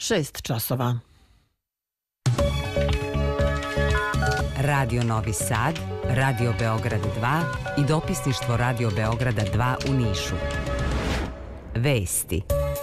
6 časova. Radio Novi Sad, Radio Beograd 2 i dopisništvo Radio Beograda 2 u Nišu. Vesti.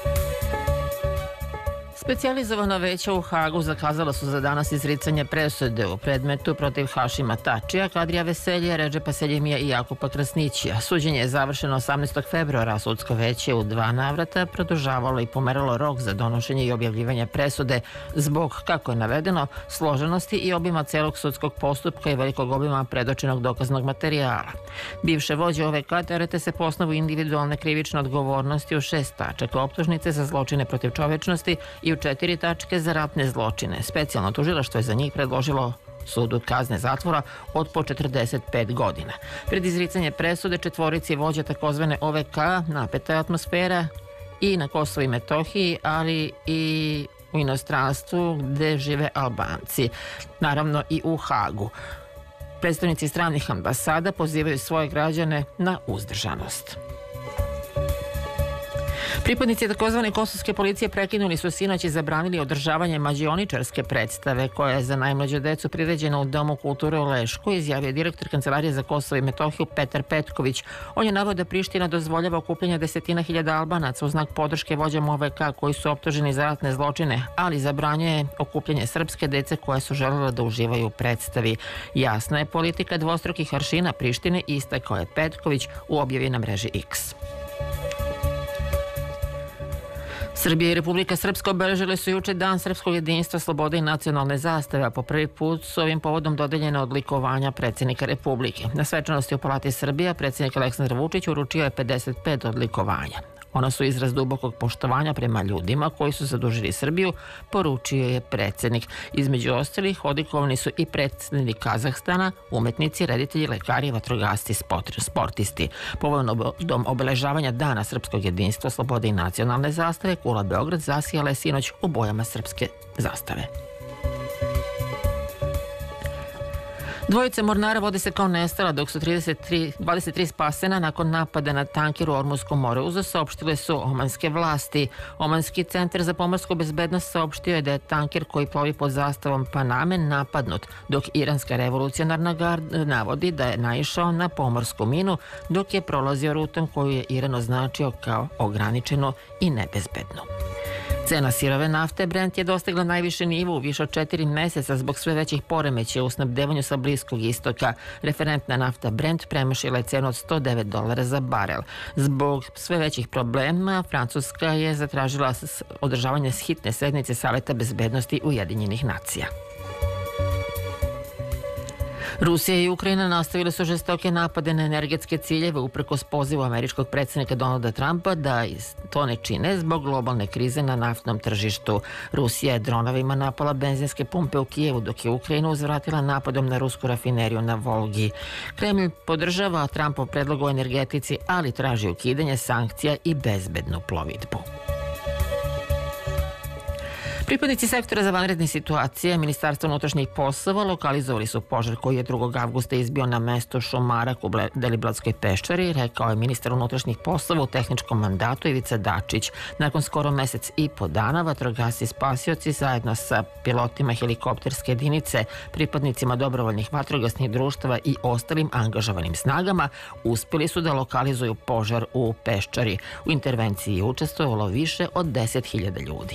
Specijalizovana veća u Hagu zakazala su za danas izricanje presude u predmetu protiv Hašima Tačija, Kadrija Veselija, Redžepa Seljemija i Jakupa Krasnićija. Suđenje je završeno 18. februara, a sudsko veće u 2 navrata produžavalo i pomeralo rok za donošenje i objavljivanje presude zbog, kako je navedeno, složenosti i obima celog sudskog postupka i velikog obima predočenog dokaznog materijala. Bivše vođe OVK terete se po osnovu individualne krivične odgovornosti u 6 tačaka optužnice za zločine protiv čovečnosti i u 4 tačke za ratne zločine. Specijalno tužilaštvo je za njih predložilo sudu kazne zatvora od po 45 godina. Pred izricanje presude četvorici vođa takozvane OVK napeta je atmosfera i na Kosovu i Metohiji, ali i u inostranstvu gde žive Albanci, naravno i u Hagu. Predstavnici stranih ambasada pozivaju svoje građane na uzdržanost. Pripadnici takozvane kosovske policije prekinuli su sinoć i zabranili održavanje mađioničarske predstave koja je za najmlađu decu priređena u Domu kulture u Lešku, izjavio direktor Kancelarije za Kosovo i Metohiju Petar Petković. On je naveo da Priština dozvoljava okupljanje desetina hiljada Albanaca u znak podrške vođama OVK koji su optuženi za ratne zločine, ali zabranjuje okupljanje srpske dece koja su želela da uživaju u predstavi. Jasna je politika dvostrukih aršina Prištine, istakao je Petković u objavi na mreži X. Srbija i Republika Srpska obeležile su juče Dan srpskog jedinstva, slobode i nacionalne zastave, a po prvi put su ovim povodom dodeljena odlikovanja predsjednika Republike. Na svečanosti u Palati Srbija predsjednik Aleksandar Vučić uručio je 55 odlikovanja. Ona su izraz dubokog poštovanja prema ljudima koji su zadužili Srbiju, poručio je predsjednik. Između ostalih odlikovani su i predsjednik Kazahstana, umetnici, reditelji, lekari, vatrogasci, sportisti. Povodom obeležavanja Dana srpskog jedinstva, slobode i nacionalne zastave, Kula Beograd zasijala je sinoć u bojama srpske zastave. Dvojice mornara vode se kao nestala, dok su 23 spasena nakon napada na tanker u Ormunskom moru, saopštile su omanske vlasti. Omanski centar za pomorsku bezbednost saopštio je da je tanker koji plovi pod zastavom Paname napadnut, dok iranska revolucionarna garda navodi da je naišao na pomorsku minu dok je prolazio rutom koju je Iran označio kao ograničenu i nebezbednu. Cena sirove nafte Brent je dostigla najviše nivo u više od 4 meseca zbog sve većih poremećaja u snabdevanju sa Bliskog istoka. Referentna nafta Brent premašila je cenu od $109 za barel. Zbog sve većih problema, Francuska je zatražila održavanje hitne sednice Saveta bezbednosti Ujedinjenih nacija. Rusija i Ukrajina nastavile su žestoke napade na energetske ciljeve uprkos pozivu američkog predsjednika Donalda Trumpa da to ne čine zbog globalne krize na naftnom tržištu. Rusija je dronovima napala benzinske pumpe u Kijevu, dok je Ukrajina uzvratila napadom na rusku rafineriju na Volgi. Kremlj podržava Trumpov predlog o energetici, ali traži ukidanje sankcija i bezbednu plovidbu. Pripadnici sektora za vanredne situacije Ministarstva unutrašnjih poslova lokalizovali su požar koji je 2. avgusta izbio na mestu Šumarak u Deliblatskoj peščari, rekao je ministar unutrašnjih poslova u tehničkom mandatu Ivica Dačić. Nakon skoro mesec i po dana vatrogasci i spasioci zajedno sa pilotima helikopterske jedinice, pripadnicima dobrovoljnih vatrogasnih društava i ostalim angažovanim snagama uspjeli su da lokalizuju požar u peščari. U intervenciji je učestvovalo više od 10.000 ljudi.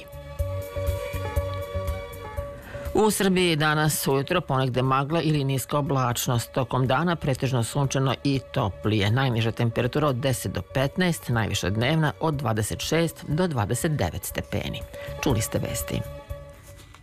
U Srbiji danas ujutro ponegde magla ili niska oblačnost. Tokom dana pretežno sunčano i toplije. Najniža temperatura od 10 do 15, najviša dnevna od 26 do 29 stepeni. Čuli ste vesti.